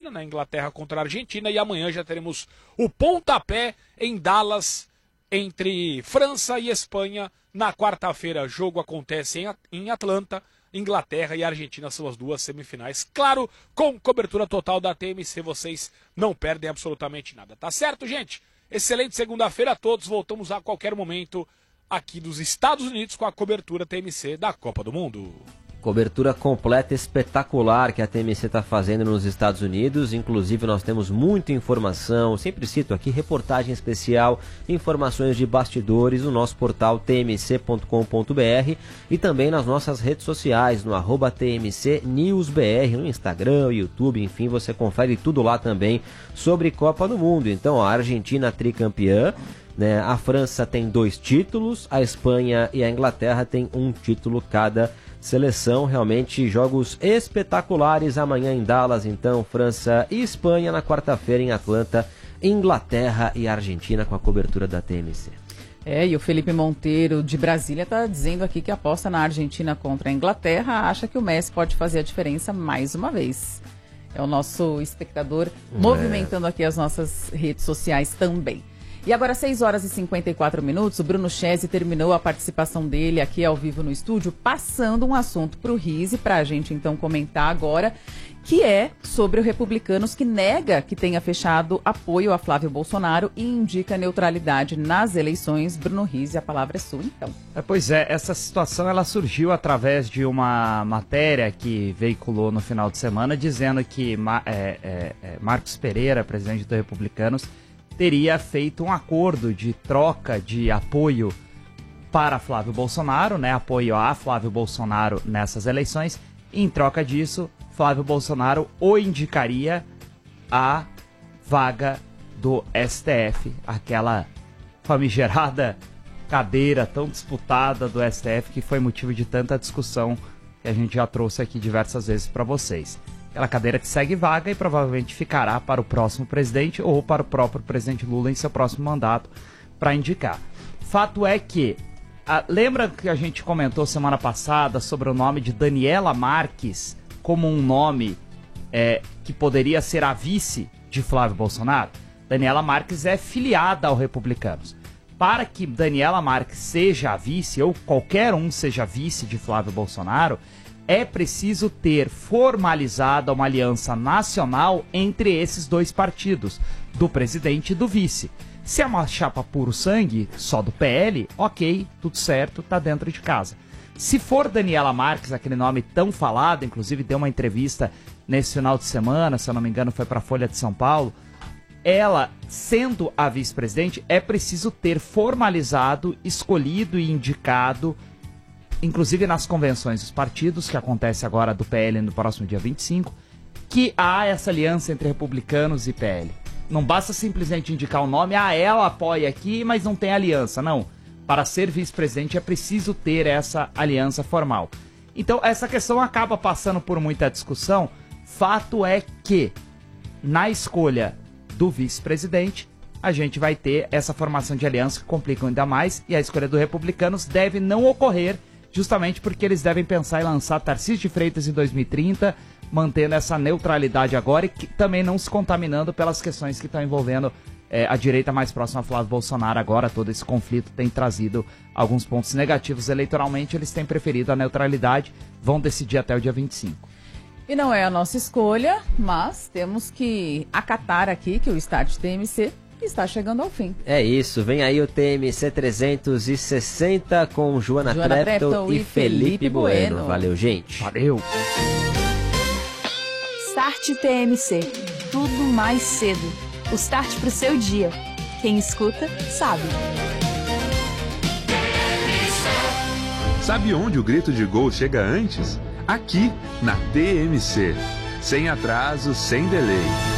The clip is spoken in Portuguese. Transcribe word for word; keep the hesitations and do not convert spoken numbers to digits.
Argentina, né? Inglaterra contra a Argentina, e amanhã já teremos o pontapé em Dallas entre França e Espanha. Na quarta-feira, o jogo acontece em Atlanta. Inglaterra e Argentina são as duas semifinais. Claro, com cobertura total da T M C, vocês não perdem absolutamente nada. Tá certo, gente? Excelente segunda-feira a todos. Voltamos a qualquer momento aqui dos Estados Unidos com a cobertura T M C da Copa do Mundo. Cobertura completa, espetacular que a T M C está fazendo nos Estados Unidos. Inclusive nós temos muita informação, sempre cito aqui, reportagem especial, informações de bastidores no nosso portal t m c ponto com ponto b r e também nas nossas redes sociais, no arroba T M C News B R, no Instagram, YouTube, enfim, você confere tudo lá também sobre Copa do Mundo. Então a Argentina tricampeã, né? A França tem dois títulos, a Espanha e a Inglaterra tem um título cada seleção. Realmente jogos espetaculares amanhã em Dallas, então França e Espanha, na quarta-feira em Atlanta, Inglaterra e Argentina com a cobertura da T M C. É, e o Felipe Monteiro de Brasília está dizendo aqui que aposta na Argentina contra a Inglaterra, acha que o Messi pode fazer a diferença mais uma vez. É o nosso espectador é. movimentando aqui as nossas redes sociais também. E agora, seis horas e cinquenta e quatro minutos, o Bruno Chese terminou a participação dele aqui ao vivo no estúdio, passando um assunto para o Rizzi, para a gente então comentar agora, que é sobre o Republicanos, que nega que tenha fechado apoio a Flávio Bolsonaro e indica neutralidade nas eleições. Bruno Rizzi, a palavra é sua, então. É, pois é, essa situação ela surgiu através de uma matéria que veiculou no final de semana, dizendo que é, é, é, Marcos Pereira, presidente do Republicanos, teria feito um acordo de troca de apoio para Flávio Bolsonaro, né, apoio a Flávio Bolsonaro nessas eleições. E em troca disso, Flávio Bolsonaro o indicaria a vaga do S T F, aquela famigerada cadeira tão disputada do S T F que foi motivo de tanta discussão que a gente já trouxe aqui diversas vezes para vocês. Aquela cadeira que segue vaga e provavelmente ficará para o próximo presidente ou para o próprio presidente Lula em seu próximo mandato para indicar. Fato é que, a, lembra que a gente comentou semana passada sobre o nome de Daniela Marques como um nome é, que poderia ser a vice de Flávio Bolsonaro? Daniela Marques é filiada ao Republicanos. Para que Daniela Marques seja a vice, ou qualquer um seja vice de Flávio Bolsonaro, é preciso ter formalizada uma aliança nacional entre esses dois partidos, do presidente e do vice. Se é uma chapa puro sangue, só do P L, ok, tudo certo, tá dentro de casa. Se for Daniela Marques, aquele nome tão falado, inclusive deu uma entrevista nesse final de semana, se eu não me engano foi para a Folha de São Paulo, ela, sendo a vice-presidente, é preciso ter formalizado, escolhido e indicado, inclusive nas convenções dos partidos, que acontece agora do P L no próximo dia vinte e cinco, que há essa aliança entre republicanos e P L. Não basta simplesmente indicar o nome, ah, ela apoia aqui, mas não tem aliança. Não. Para ser vice-presidente é preciso ter essa aliança formal. Então, essa questão acaba passando por muita discussão. Fato é que, na escolha do vice-presidente, a gente vai ter essa formação de aliança que complica ainda mais, e a escolha dos republicanos deve não ocorrer justamente porque eles devem pensar em lançar Tarcísio de Freitas em dois mil e trinta, mantendo essa neutralidade agora e que, também não se contaminando pelas questões que estão envolvendo é, a direita mais próxima a Flávio Bolsonaro agora. Todo esse conflito tem trazido alguns pontos negativos eleitoralmente, eles têm preferido a neutralidade, vão decidir até o dia vinte e cinco. E não é a nossa escolha, mas temos que acatar aqui que o Start T M C está chegando ao fim. É isso, vem aí o T M C trezentos e sessenta com Joana, Joana Treptow e Felipe, Felipe bueno. bueno. Valeu, gente. Valeu. Start T M C. Tudo mais cedo. O start pro seu dia. Quem escuta, sabe. Sabe onde o grito de gol chega antes? Aqui, na T M C. Sem atraso, sem delay.